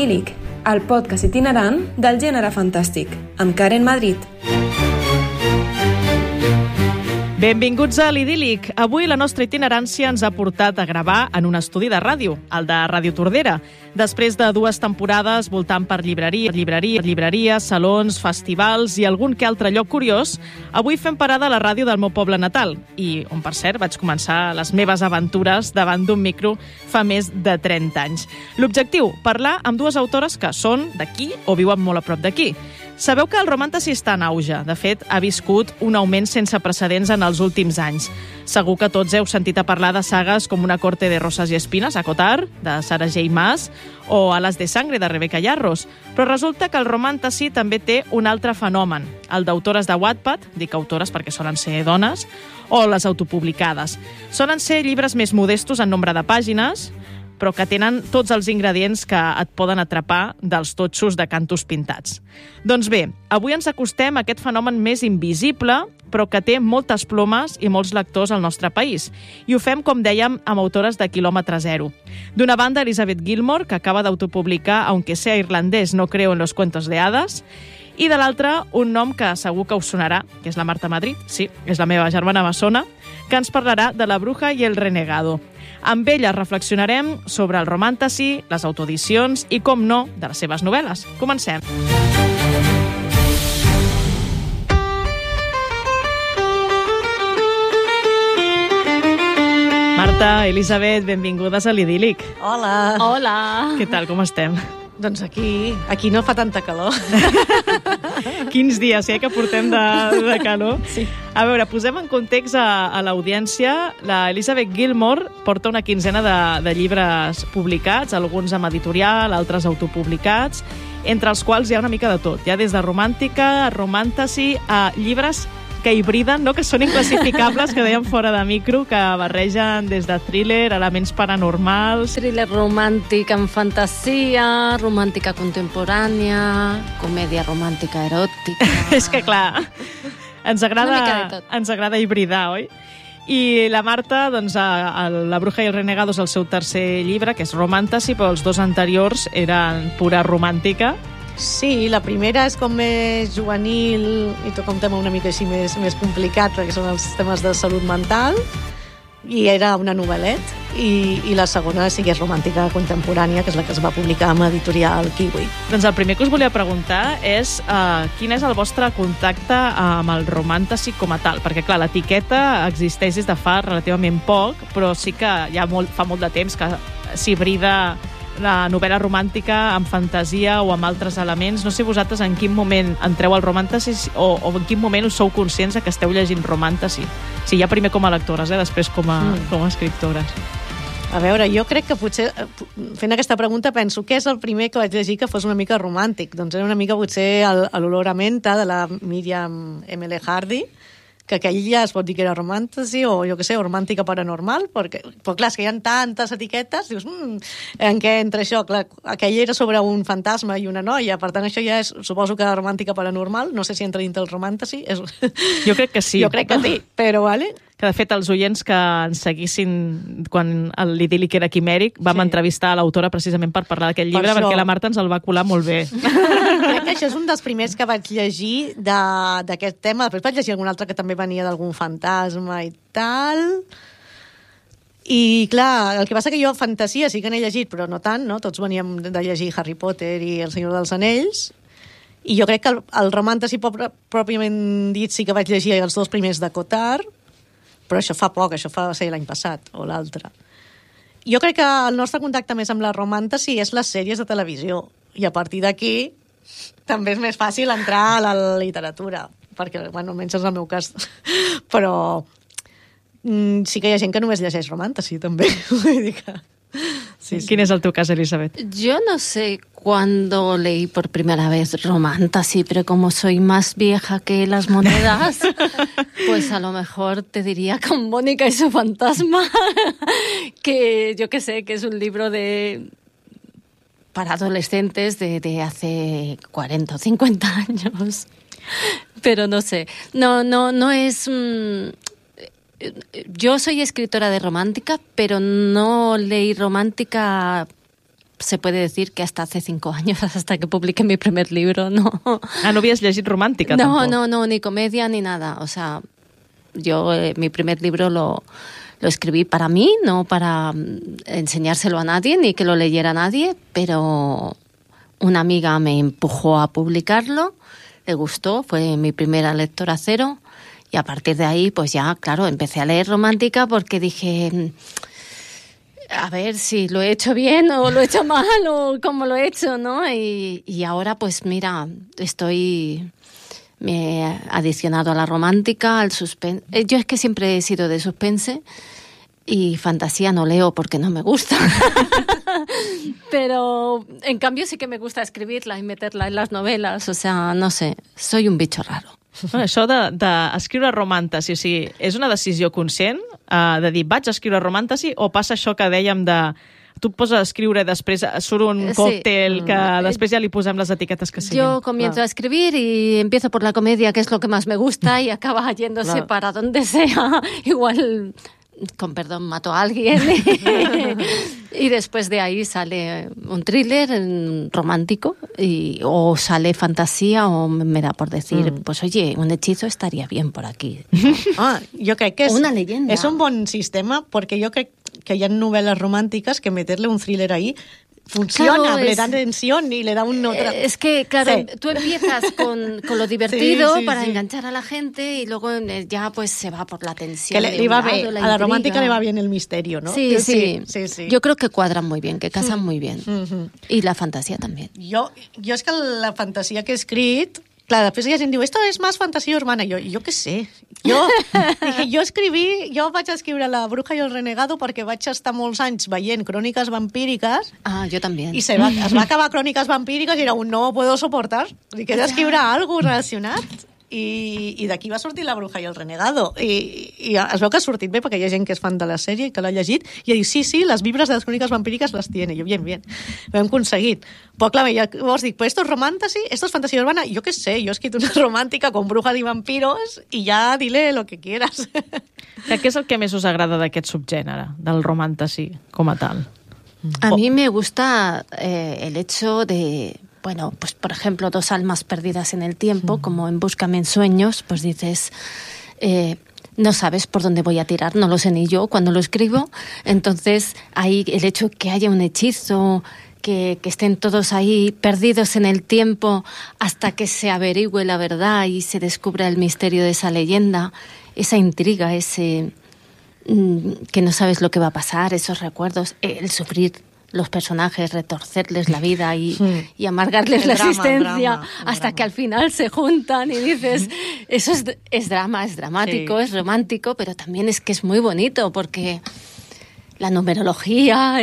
L'Idíl·lic, el podcast itinerant del gènere fantàstic, amb Karen Madrid. Benvinguts a L'Idíl·lic. Avui la nostra itinerància ens ha portat a gravar en un estudi de ràdio, el de Ràdio Tordera. Després de 2 temporades voltant per llibreries, salons, festivals i algun que altre lloc curiós, avui fem parada a la ràdio del meu poble natal i on, per cert, vaig començar les meves aventures davant d'un micro fa més de 30 anys. L'objectiu, parlar amb 2 autores que són d'aquí o viuen molt a prop d'aquí. Sabeu que el romàntici està en auge. De fet, ha viscut un augment sense precedents en els últims anys. Segur que tots heu sentit a parlar de sagues com Una corte de rosas y espinas, a Cotar, de Sarah J. Maas, o Alas de sangre, de Rebecca Yarros. Però resulta que el romàntici també té un altre fenomen, el d'autores de Wattpad, dic autores perquè solen ser dones, o les autopublicades. Solen ser llibres més modestos en nombre de pàgines, però que tenen tots els ingredients que et poden atrapar dels totxos de cantos pintats. Doncs bé, avui ens acostem a aquest fenomen més invisible, però que té moltes plomes i molts lectors al nostre país. I ho fem, com dèiem, amb autores de quilòmetre zero. D'una banda, Elizabeth Gilmore, que acaba d'autopublicar Aunque sea irlandés, no creo en los cuentos de hadas, i de l'altra, un nom que segur que us sonarà, que és la Marta Madrid, sí, és la meva germana bessona, que ens parlarà de La bruja i el renegado. Amb ella reflexionarem sobre el romàntici, les autoedicions i, com no, de les seves novel·les. Comencem. Marta, Elisabet, benvingudes a l'Idíl·lic. Hola. Hola. Què tal, com estem? Doncs aquí no fa tanta calor. Quins dies, que portem de calor. Sí. A veure, posem en context a l'audiència. La Elizabeth Gilmore porta una quinzena de llibres publicats, alguns amb editorial, altres autopublicats, entre els quals hi ha una mica de tot. Hi ha des de romàntica, romàntici, a llibres que hibriden, no? Que són inclassificables, que dèiem fora de micro, que barregen des de thriller, elements paranormals... Thriller romàntic amb fantasia, romàntica contemporània, comèdia romàntica eròtica... És que, clar, ens agrada hibridar, oi? I la Marta, doncs, La bruja i el renegado és el seu tercer llibre, que és romàntici, però els 2 anteriors eren pura romàntica. Sí, la primera és com més juvenil i toca un tema una mica així més complicat, perquè són els temes de salut mental, i era una novel·let, i la segona sí que és romàntica contemporània, que és la que es va publicar amb editorial Kiwi. Doncs el primer que us volia preguntar és quin és el vostre contacte amb el romàntici com a tal, perquè clar, l'etiqueta existeix des de fa relativament poc, però sí que fa molt de temps que s'hibrida la novel·la romàntica amb fantasia o amb altres elements. No sé vosaltres en quin moment entreu al romàntici o en quin moment us sou conscients que esteu llegint romàntici. Sí, ja primer com a lectores, després com a escriptores. A veure, jo crec que potser, fent aquesta pregunta, penso què és el primer que vaig llegir que fos una mica romàntic. Doncs era una mica potser l'olor a menta de la Miriam M.L. Hardy, que aquell ja es pot dir que era romàntici o, jo què sé, romàntica paranormal, però clar, és que hi ha tantes etiquetes, dius, en què entra això? Clar, aquell era sobre un fantasma i una noia, per tant, això ja és, suposo que romàntica paranormal, no sé si entra dintre el romàntici. Jo crec que sí. Jo crec que sí, però vale. Que, de fet, els oients que ens seguissin quan l'Idíl·lic era quimèric, vam entrevistar a l'autora precisament per parlar d'aquest llibre, perquè la Marta ens el va colar molt bé. Crec que això és un dels primers que vaig llegir d'aquest tema. Després vaig llegir algun altre que també venia d'algun fantasma i tal. I, clar, el que passa que jo fantasia sí que n'he llegit, però no tant, no? Tots veníem de llegir Harry Potter i El Senyor dels Anells, i jo crec que el romàntici pròpiament dit sí que vaig llegir els 2 primers de Cotar, però això fa poc, això va ser l'any passat o l'altre. Jo crec que el nostre contacte més amb la romàntici és les sèries de televisió, i a partir d'aquí també és més fàcil entrar a la literatura, perquè, bueno, almenys és el meu cas, però sí que hi ha gent que només llegeix romàntici, també. Sí. ¿Quién es el teu cas, Elizabeth? Yo no sé cuándo leí por primera vez romántici, pero como soy más vieja que las monedas, pues a lo mejor te diría con Mónica y su fantasma, que yo que sé, que es un libro para adolescentes de hace 40 o 50 años. Pero no sé, no es... Yo soy escritora de romántica, pero no leí romántica se puede decir que hasta hace 5 años, hasta que publiqué mi primer libro, no. No havies llegit romàntica, no, tampoc? No, ni comedia ni nada. O sea, yo mi primer libro lo escribí para mí, no para enseñárselo a nadie, ni que lo leyera nadie, pero una amiga me empujó a publicarlo, le gustó, fue mi primera lectora cero, y a partir de ahí, pues ya, claro, empecé a leer romántica porque dije, a ver si lo he hecho bien o lo he hecho mal o cómo lo he hecho, ¿no? Y ahora, pues mira, me he adicionado a la romántica, al suspense. Yo es que siempre he sido de suspense y fantasía no leo porque no me gusta. Pero en cambio sí que me gusta escribirla y meterla en las novelas. O sea, no sé, soy un bicho raro. Bueno, això d'escriure romàntesi, o sigui, és una decisió conscient de dir vaig escriure romàntesi, o passa això que dèiem de tu et poses a escriure i després surt un còctel que després ja li posem les etiquetes que siguin. Yo comienzo a escribir y empiezo por la comedia, que es lo que más me gusta, y acaba yéndose para donde sea. Igual, con perdón, mato a alguien. Y después de ahí sale un thriller romántico, o sale fantasía, o me da por decir, pues oye, un hechizo estaría bien por aquí. Jo crec que és, una leyenda. És un bon sistema, perquè jo crec que hi ha novel·les romàntiques que meterle un thriller ahí funciona, claro, le da tensión y le da un otra... Es que, claro, sí. Tú empiezas con lo divertido sí, para sí. enganchar a la gente y luego ya pues se va por la tensión. Que le va bien, a la romántica le va bien el misterio, ¿no? Sí. Sí. Yo creo que cuadran muy bien, que casan muy bien. Y la fantasía también. Jo és que la fantasia que he escrit... Clar, després hi ha gent que diu, esto és més fantasia urbana. Jo què sé. Jo vaig escriure La bruja i el renegado perquè vaig estar molts anys veient cròniques vampíriques. Yo también. I es va acabar cròniques vampíriques i era un no puedo soportar. Dic, he d'escriure alguna cosa relacionat. I d'aquí va sortir La bruja i el renegado. I es veu que ha sortit bé, perquè hi ha gent que és fan de la sèrie i que l'ha llegit, i diu, sí, les vibres de les cròniques vampíriques les tiene. I jo, bien. Ho hem aconseguit. Però clar, llavors dic, pues esto es romántasy, esto es fantasía urbana. Jo què sé, jo he escrit una romàntica con brujas y vampiros i ja dile lo que quieras. Què és el que més us agrada d'aquest subgènere, del romàntesi com a tal? A mí me gusta el hecho de... Bueno, pues por ejemplo, 2 almas perdidas en el tiempo, como en Búscame en sueños, pues dices, no sabes por dónde voy a tirar, no lo sé ni yo cuando lo escribo. Entonces, ahí el hecho que haya un hechizo, que estén todos ahí perdidos en el tiempo hasta que se averigüe la verdad y se descubra el misterio de esa leyenda, esa intriga, ese que no sabes lo que va a pasar, esos recuerdos, el sufrir los personajes, retorcerles la vida y amargarles la existencia hasta que al final se juntan y dices, eso es drama, es dramático, es romántico, pero también es que es muy bonito porque la numerología,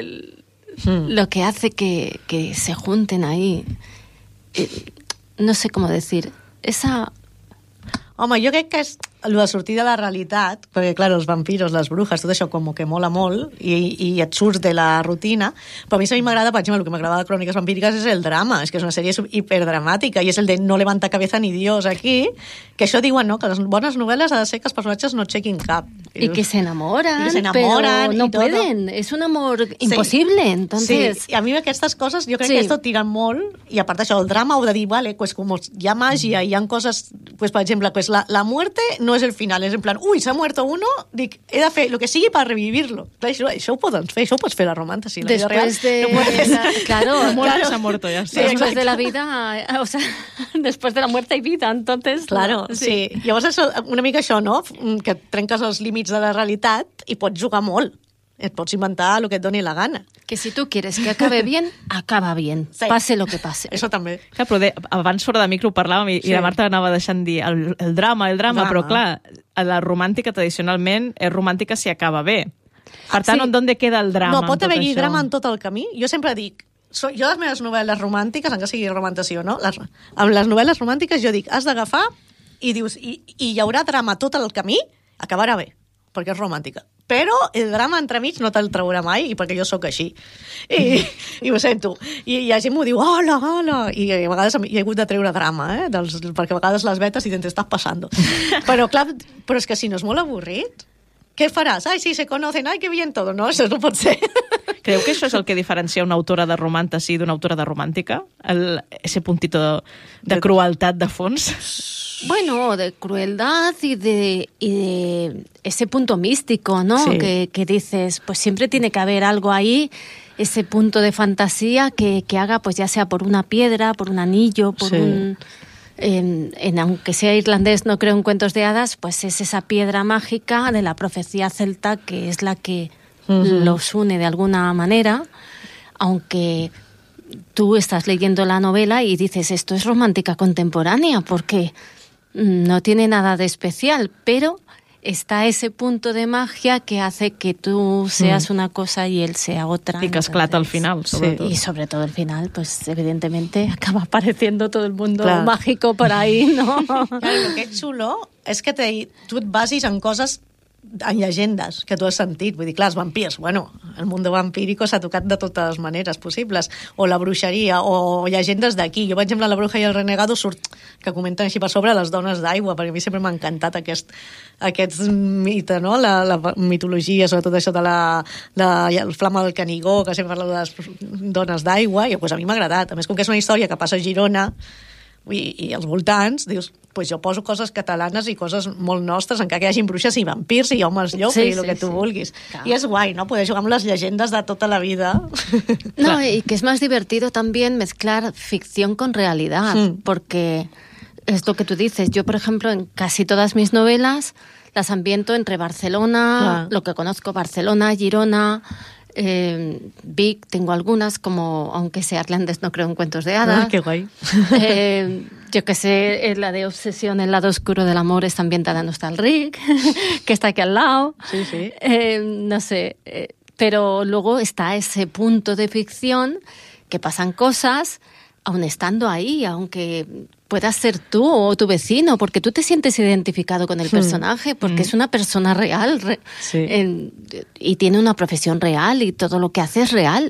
lo que hace que se junten ahí, no sé cómo decir, esa... Home, jo crec que és el de sortir de la realitat, perquè, clar, els vampiros, les brujes, tot això com que mola molt i et surts de la rutina, però a mi m'agrada, per exemple, el que m'agrada de Cròniques vampíriques és el drama, és que és una sèrie hiperdramàtica i és el de no levanta cabeza ni Dios aquí, que això diuen, no?, que les bones novel·les ha de ser que els personatges no aixequin cap. Y que se enamoran, pero no pueden, es un amor imposible, entonces... Sí, i a mi aquestes coses, jo crec que esto tiren molt, i a part d'això, el drama ho de dir, vale, pues com hi ha màgia, hi ha coses, pues per exemple, pues la muerte no és el final, és en plan, ui, s'ha muerto uno, dic, he de fer el que sigui per revivirlo. Clar, això ho poden fer, això ho pots fer la romàntesi. Después de... Claro, se ha muerto ya. Sí, después de la vida, o sea, después de la muerte hay vida, entonces... Claro, sí. Llavors és una mica això, no?, que trenques els límits de la realitat i pots jugar molt. Et pots inventar el que et doni la gana. Que si tu quieres que acabe bien, acaba bien, sí. Pase lo que pase. Això també. Clar, però abans fora de micro parlàvem i la Marta anava deixant dir el drama, però clar, la romàntica tradicionalment és romàntica si acaba bé. Per tant, on queda el drama? No, pot haver-hi drama en tot el camí. Jo sempre dic, jo les meves novel·les romàntiques, encara sigui romantació, no? Amb les novel·les romàntiques jo dic, has d'agafar i dius, i hi haurà drama tot el camí, acabarà bé, perquè és romàntica. Però el drama entremig no te'l traurà mai, i perquè jo sóc així. I ho sento. I la gent m'ho diu, hola, i a vegades hi ha hagut de treure drama, perquè a vegades les vetes i t'estàs passant. Però clar, és que si no és molt avorrit, què faràs? Ai, sí, se conocen, ai, que bien todo. No, això no pot ser. Creu que això és el que diferencia una autora de romantasy d'una autora de romàntica? Ese puntito de crueldad de fons? Bueno, de crueldad y de ese punto místico, ¿no? Sí. Que dices, pues siempre tiene que haber algo ahí, ese punto de fantasía que haga, pues ya sea por una piedra, por un anillo, por un... aunque sea irlandés, no creo en cuentos de hadas, pues es esa piedra mágica de la profecía celta que es la que los une de alguna manera, aunque tú estás leyendo la novela y dices, esto es romántica contemporánea, porque no tiene nada de especial, pero está ese punto de magia que hace que tú seas una cosa y él sea otra. I que esclata al final, sobretot. Y sobre todo al final, pues evidentemente acaba apareciendo todo el mundo mágico por ahí, ¿no? Claro, lo que és xulo és que tu et basis en coses, en llegendes que tu has sentit. Vull dir, clar, els vampirs, bueno, el mundo vampírico s'ha tocat de totes les maneres possibles. O la bruixeria, o llegendes d'aquí. Jo, per exemple, a La bruja i el renegado surt que comenten així per sobre les dones d'aigua, perquè a mi sempre m'ha encantat aquest mite, no? La mitologia, sobretot això de el flama del Canigó, que sempre parla de les dones d'aigua, i pues, a mi m'ha agradat. A més, com que és una història que passa a Girona, i als voltants, dius, pues jo poso coses catalanes i coses molt nostres, encara que hi hagi bruixes i vampirs i homes llop i el que tu vulguis. Claro. I és guai, ¿no? Poder jugar amb les llegendes de tota la vida. No, y que es más divertido también mezclar ficción con realidad, porque es lo que tú dices. Yo, por ejemplo, en casi todas mis novelas las ambiento entre Barcelona, lo que conozco, Barcelona, Girona, Vic, tengo algunas, como aunque sea irlandés, no creo en cuentos de hadas. Qué guay. Yo que sé, la de Obsesión, el lado oscuro del amor está ambientada en Hostalric, que está aquí al lado. Sí, sí. No sé, pero luego está ese punto de ficción que pasan cosas aun estando ahí, aunque puedas ser tú o tu vecino, porque tú te sientes identificado con el personaje, porque es una persona real y tiene una profesión real y todo lo que hace es real.